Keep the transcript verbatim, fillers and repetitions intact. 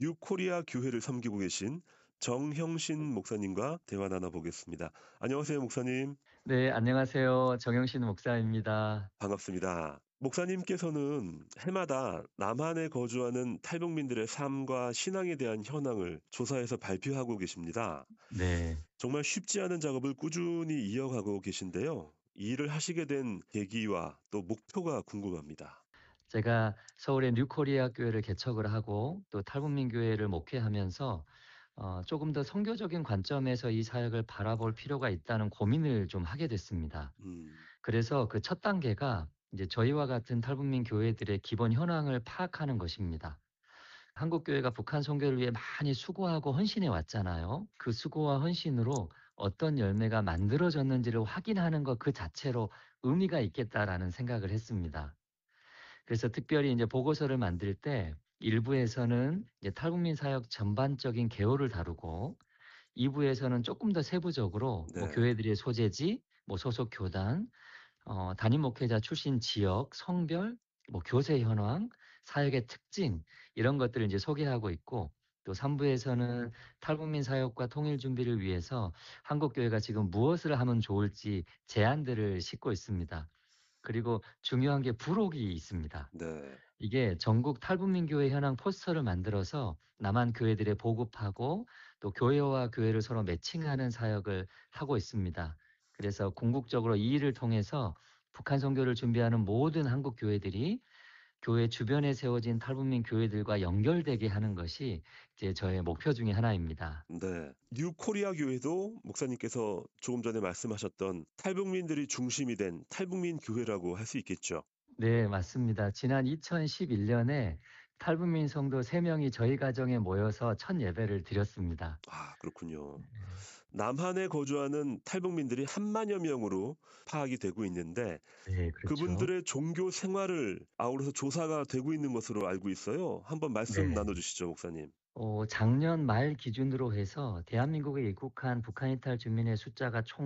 뉴코리아 교회를 섬기고 계신 정형신 목사님과 대화 나눠보겠습니다. 안녕하세요, 목사님. 네, 안녕하세요. 정영신 목사입니다. 반갑습니다. 목사님께서는 해마다 남한에 거주하는 탈북민들의 삶과 신앙에 대한 현황을 조사해서 발표하고 계십니다. 네. 정말 쉽지 않은 작업을 꾸준히 이어가고 계신데요. 이 일을 하시게 된 계기와 또 목표가 궁금합니다. 제가 서울의 뉴코리아 교회를 개척을 하고 또 탈북민 교회를 목회하면서 어 조금 더 선교적인 관점에서 이 사역을 바라볼 필요가 있다는 고민을 좀 하게 됐습니다. 음, 그래서 그 첫 단계가 이제 저희와 같은 탈북민 교회들의 기본 현황을 파악하는 것입니다. 한국 교회가 북한 선교를 위해 많이 수고하고 헌신해 왔잖아요. 그 수고와 헌신으로 어떤 열매가 만들어졌는지를 확인하는 것 그 자체로 의미가 있겠다라는 생각을 했습니다. 그래서 특별히 이제 보고서를 만들 때 일부에서는 이제 탈북민 사역 전반적인 개요를 다루고 이 부에서는 조금 더 세부적으로 뭐 네. 교회들의 소재지, 뭐 소속 교단, 어 담임 목회자 출신 지역, 성별, 뭐 교세 현황, 사역의 특징 이런 것들을 이제 소개하고 있고 또 삼 부에서는 탈북민 사역과 통일 준비를 위해서 한국 교회가 지금 무엇을 하면 좋을지 제안들을 싣고 있습니다. 그리고 중요한 게 부록이 있습니다. 네. 이게 전국 탈북민 교회 현황 포스터를 만들어서 남한 교회들에 보급하고 또 교회와 교회를 서로 매칭하는 사역을 하고 있습니다. 그래서 궁극적으로 이 일을 통해서 북한 선교를 준비하는 모든 한국 교회들이 교회 주변에 세워진 탈북민 교회들과 연결되게 하는 것이 이제 저의 목표 중에 하나입니다. 네. 뉴코리아 교회도 목사님께서 조금 전에 말씀하셨던 탈북민들이 중심이 된 탈북민 교회라고 할 수 있겠죠. 네, 맞습니다. 지난 이천십일 년에 탈북민 성도 세 명이 저희 가정에 모여서 첫 예배를 드렸습니다. 아, 그렇군요. 남한에 거주하는 탈북민들이 한만여 명으로 파악이 되고 있는데 네, 그렇죠. 그분들의 종교 생활을 아우러서 조사가 되고 있는 것으로 알고 있어요. 한번 말씀 네. 나눠 주시죠, 목사님. 어 작년 말 기준으로 해서 대한민국에 입국한 북한 이탈 주민의 숫자가 총